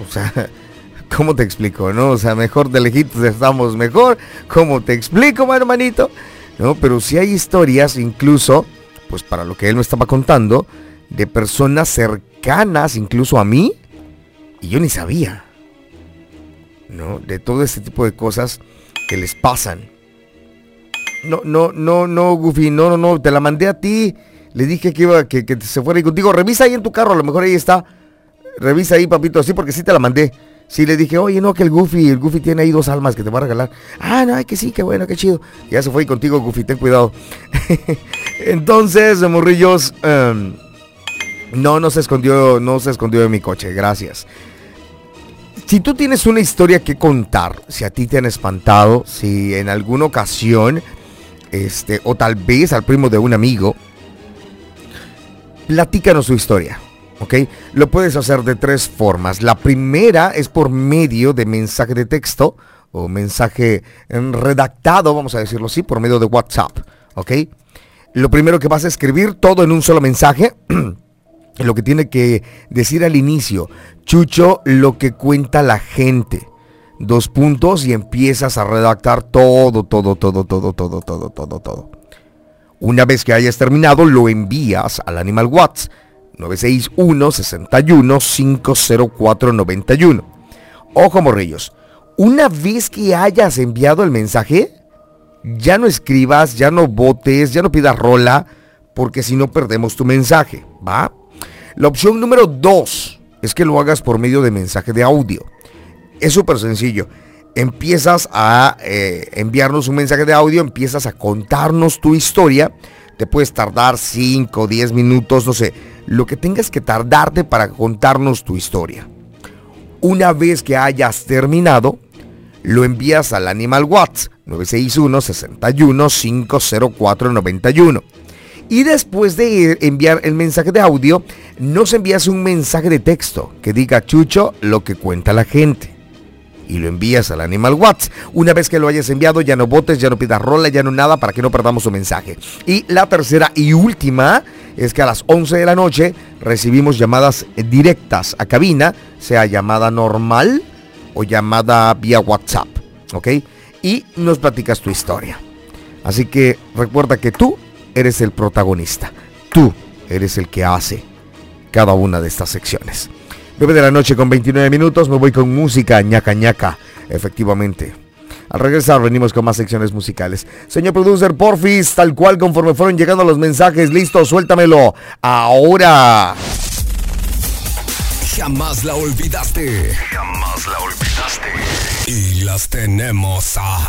O sea, ¿cómo te explico, no? O sea, mejor de lejitos estamos mejor. ¿Cómo te explico, mi hermanito? No, pero sí hay historias, incluso, pues para lo que él me estaba contando, de personas cercanas, incluso a mí, y yo ni sabía, ¿no? De todo este tipo de cosas que les pasan. No, Goofy, no, te la mandé a ti. Le dije que se fuera ahí contigo. Revisa ahí en tu carro, a lo mejor ahí está. Revisa ahí, papito, sí, porque sí te la mandé. Sí, le dije, oye, no, que el Goofy tiene ahí 2 almas que te va a regalar. Ah, no, que sí, qué bueno, qué chido. Ya se fue ahí contigo, Goofy, ten cuidado. Entonces, morrillos, no se escondió de mi coche, gracias. Si tú tienes una historia que contar, si a ti te han espantado, si en alguna ocasión, o tal vez al primo de un amigo, platícanos su historia, ¿ok? Lo puedes hacer de 3 formas. La primera es por medio de mensaje de texto o mensaje redactado, vamos a decirlo así, por medio de WhatsApp, ¿ok? Lo primero que vas a escribir todo en un solo mensaje. Lo que tiene que decir al inicio, Chucho, lo que cuenta la gente. 2 puntos y empiezas a redactar todo. Una vez que hayas terminado, lo envías al Animal WhatsApp 961-61-50491. Ojo, morrillos, una vez que hayas enviado el mensaje, ya no escribas, ya no votes, ya no pidas rola, porque si no perdemos tu mensaje, ¿va? La opción número 2 es que lo hagas por medio de mensaje de audio. Es súper sencillo. Empiezas a enviarnos un mensaje de audio, empiezas a contarnos tu historia. Te puedes tardar 5 o 10 minutos, no sé, lo que tengas que tardarte para contarnos tu historia. Una vez que hayas terminado, lo envías al Animal WhatsApp 961-61-50491. Y después de enviar el mensaje de audio, nos envías un mensaje de texto que diga, Chucho, lo que cuenta la gente. Y lo envías al Animal WhatsApp. Una vez que lo hayas enviado, ya no votes, ya no pidas rola, ya no nada, para que no perdamos tu mensaje. Y la tercera y última es que a las 11 de la noche recibimos llamadas directas a cabina, sea llamada normal o llamada vía WhatsApp, ¿ok? Y nos platicas tu historia. Así que recuerda que tú eres el protagonista. Tú eres el que hace cada una de estas secciones. 9 de la noche con 29 minutos. Me voy con música, ñaca ñaca. Efectivamente. Al regresar venimos con más secciones musicales. Señor producer, porfis, tal cual conforme fueron llegando los mensajes. Listo, suéltamelo. Ahora. Jamás la olvidaste. Y las tenemos a